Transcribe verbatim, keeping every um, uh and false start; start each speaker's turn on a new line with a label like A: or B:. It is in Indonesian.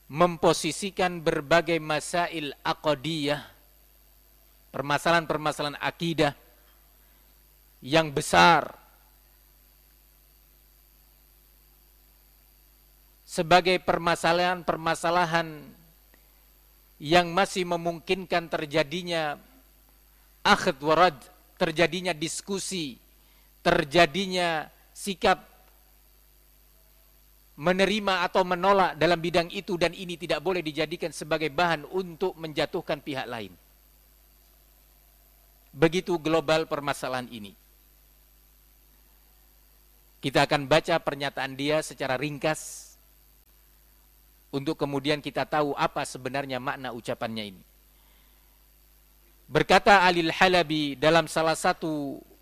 A: memposisikan berbagai masail aqdiyah, permasalahan-permasalahan akidah yang besar sebagai permasalahan-permasalahan yang masih memungkinkan terjadinya akhd warad, terjadinya diskusi, terjadinya sikap menerima atau menolak dalam bidang itu, dan ini tidak boleh dijadikan sebagai bahan untuk menjatuhkan pihak lain. Begitu global permasalahan ini. Kita akan baca pernyataan dia secara ringkas untuk kemudian kita tahu apa sebenarnya makna ucapannya ini. Berkata Alil Halabi dalam salah satu